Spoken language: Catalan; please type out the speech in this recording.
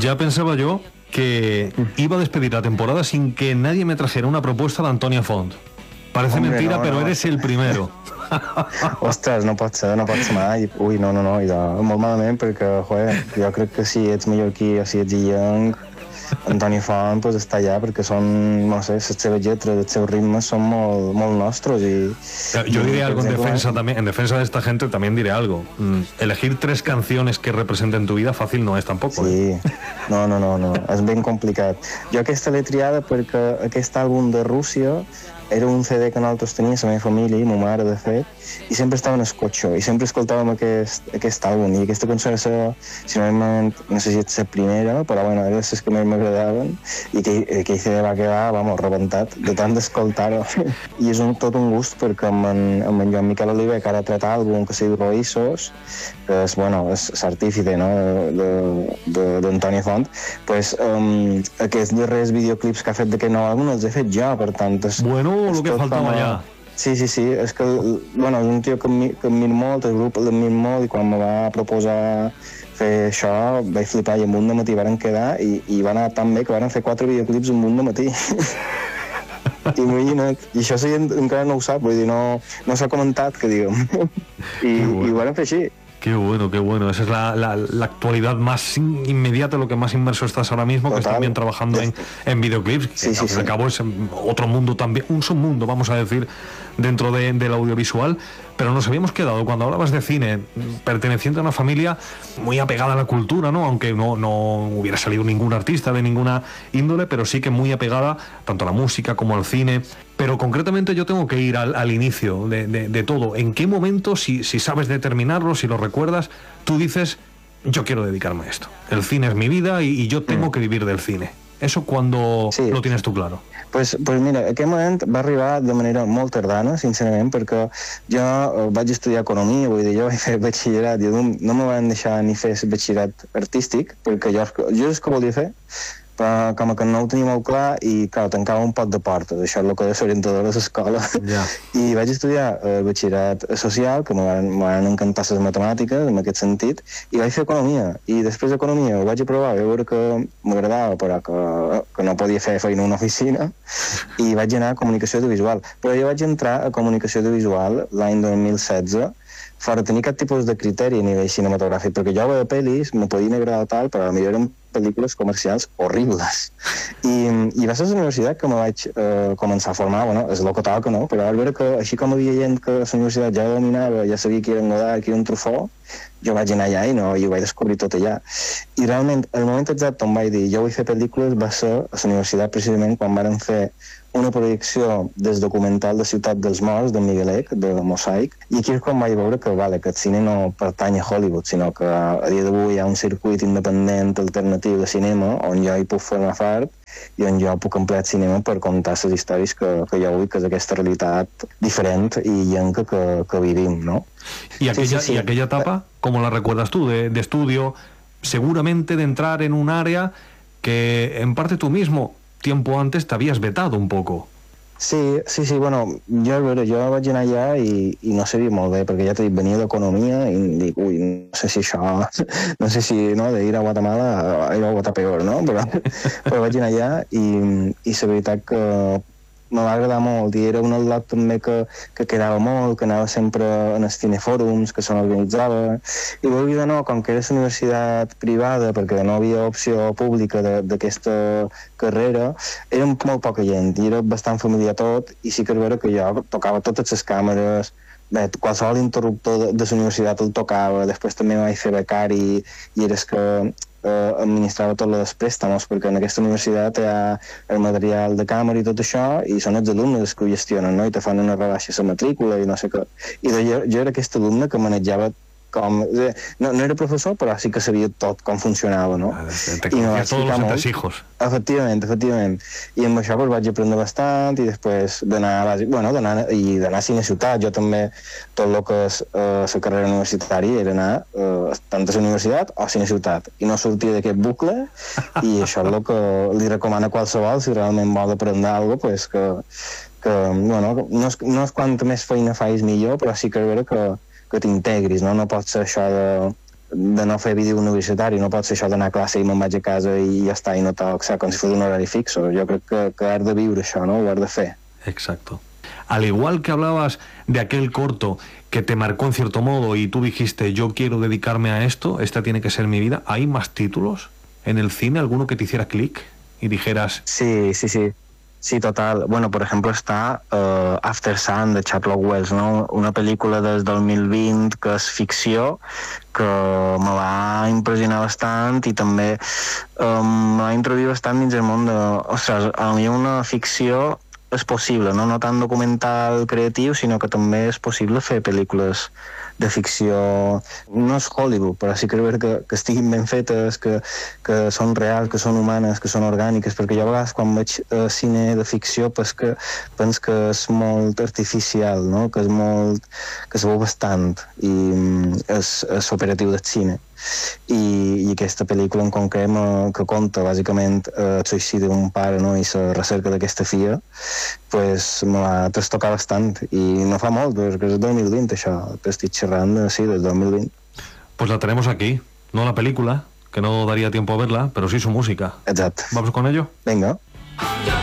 Ya pensaba yo que iba a despedir la temporada sin que nadie me trajera una propuesta de Antònia Font. Parece mentira, però eres el primero. Ostres, no pot ser mai. Ui, no, i molt malament, perquè, joder, jo crec que si ets mallorquí o si ets illenc, Antònia Font pues, està allà perquè són, no sé, les seves lletres, els seus ritmes són molt nostres Yo diré algo en defensa también, en defensa de esta gente también diré algo. Elegir 3 canciones que representen tu vida fácil no es tampoco. Sí, no, és ben complicat. Jo aquesta l'he triada perquè aquest àlbum de Rússia era un CD que nosaltres teníem, la meva família i ma mare, de fet, i sempre estava en el cotxe, i sempre escoltàvem aquest àlbum, i aquesta cançó era, si no sé si és la primera, però bueno, era les que més m'agradaven, i aquell CD va quedar, vamos, rebentat, de tant d'escoltar-ho. I és tot un gust, perquè amb en Joan Miquel Oliver, que ara ha tret àlbum, que s'ha dit Roïssos, que és, bueno, és l'artífice, no?, d'Antònia Font, pues, aquests darrers videoclips que ha fet d'aquest nou àlbum els he fet jo, per tant... Bueno, lo que faltava ja. Sí, és que, bueno, és un tio que admiro molt, el grup l'admiro molt, i quan me va proposar fer això vaig flipar, i en un de matí varen quedar i va anar tan bé que varen fer 4 videoclips en un de matí. Imagina't, i això la gent encara no ho sap, vull dir, no s'ha comentat, que diguem, i ho van fer així. Qué bueno, qué bueno. Esa es la actualidad más inmediata, lo que más inmerso estás ahora mismo, que estás bien trabajando en videoclips. Sí, que al fin y al cabo es otro mundo también, un submundo, vamos a decir, dentro del audiovisual. Pero nos habíamos quedado, cuando hablabas de cine, perteneciente a una familia muy apegada a la cultura, ¿no? Aunque no hubiera salido ningún artista de ninguna índole, pero sí que muy apegada tanto a la música como al cine. Pero concretamente yo tengo que ir al inicio de todo. ¿En qué momento, si sabes determinarlo, si lo recuerdas, tú dices, yo quiero dedicarme a esto? El cine es mi vida y yo tengo que vivir del cine. ¿Eso cuando lo tienes tú claro? Pues mira, aquest moment va arribar de manera molt tardana, sincerament, perquè jo vaig estudiar economia, vull dir, jo vaig fer batxillerat i no me van deixar ni fer batxillerat artístic, perquè jo és que volia fer, però com que no ho tenia molt clar i, clar, tancava un pot de portes, això és el que és orientador de l'escola. I vaig estudiar batxillerat social, que me van encantar les matemàtiques, en aquest sentit, i vaig fer economia. I després d'economia ho vaig aprovar, vaig veure que m'agradava, però que no podia fer feina a una oficina, i vaig anar a comunicació audiovisual. Però jo vaig entrar a comunicació audiovisual l'any 2016, fora tenir cap tipus de criteri a nivell cinematogràfic, perquè jo veia pel·lis, me podien agradar tal, però potser eren pel·lícules comercials horribles. I va ser a la universitat que me vaig començar a formar, bueno, és el que toca, no? Però al veure que així com havia gent que a la universitat ja dominava, ja sabia qui era en Godard, qui era en Truffaut, jo vaig anar allà i ho vaig descobrir tot allà. I realment, el moment exacte on vaig dir jo vull fer pel·lícules va ser a la universitat precisament quan varen fer una projecció del documental de Ciutat dels Morts, de Miguel Eck, de Mosaic, i aquí és quan vaig veure que el cine no pertany a Hollywood, sinó que a dia d'avui hi ha un circuit independent alternatiu de cinema on jo hi puc formar part i on jo puc emplear el cinema per contar les històries que jo vull, que és aquesta realitat diferent i llenca que vivim, ¿no? Y aquella etapa, ¿cómo la recuerdas tú? De estudio, seguramente de entrar en un área que en parte tú mismo tiempo antes te habías vetado un poco. Sí, bueno, jo vaig anar allà i no sabia molt bé, perquè ja t'he dit, venia d'economia i dic, ui, no sé si això, no sé si, no, d'ir a Guatemala era a peor, no? Però vaig anar allà i la veritat que me va agradar molt i era un al·lot també que quedava molt, que anava sempre en els cinefòrums que se n'organitzava i vulgui de no, com que era la universitat privada perquè no havia opció pública d'aquesta carrera, era molt poca gent i era bastant familiar tot i sí que és vera que jo tocava totes les càmeres, bé, qualsevol interruptor de la universitat el tocava, després també vaig fer becari i eres que administrava tot els préstamos, perquè en aquesta universitat hi ha el material de càmera i tot això, i són els alumnes que ho gestionen, no? I te fan una rebaixa a la matrícula i no sé què. I jo era aquest alumne que manejava com... No era professor, però sí que sabia tot com funcionava, no? Te conocías todos los entresijos. Efectivament. I amb això vaig aprendre bastant i després d'anar a Cine Ciutat. Jo també, tot el que és la carrera universitària era anar tant a la universitat o a Cine Ciutat. I no sortia d'aquest bucle i això és el que li recomana a qualsevol si realment vol aprendre alguna cosa, que no és quanta més feina fais millor, però sí que és vera que t'integris, no? No pot ser això de de no fer vídeo universitari, no pot ser això d'anar a classe i me'n vaig a casa i ja està, i no toc, com si fos un horari fixo. Jo crec que has de viure això, no? Ho has de fer. Exacto. Al igual que hablabas de aquel corto que te marcó en cierto modo y tú dijiste, yo quiero dedicarme a esto, esta tiene que ser mi vida, ¿hay más títulos en el cine? ¿Alguno que te hiciera clic y dijeras... Sí, total. Bueno, por ejemplo, está After Sun de Charlotte Wells, no? Una pel·lícula des del 2020 que és ficció, que me va impressionar bastant i també me va introduir bastant dins el món de... Ostres, a mi una ficció és possible, no tant documental creatiu, sinó que també és possible fer pel·lícules de ficció. No és Hollywood, però sí que és que estiguin ben fetes, que són reals, que són humanes, que són orgàniques, perquè jo a vegades quan veig cine de ficció penso que és molt artificial, no? Que es veu bastant i és operatiu del cine. I aquesta pel·lícula en concret que conta bàsicament el suïcidi d'un pare, no? I la recerca d'aquesta filla, pues me va trastocar bastant i no fa molt, perquè és el 2020 això, que estic xerrant, sí, del 2020. Pues la tenemos aquí, no la película, que no daría tiempo a verla, pero sí su música. Exacto. ¿Vamos con ello? Venga.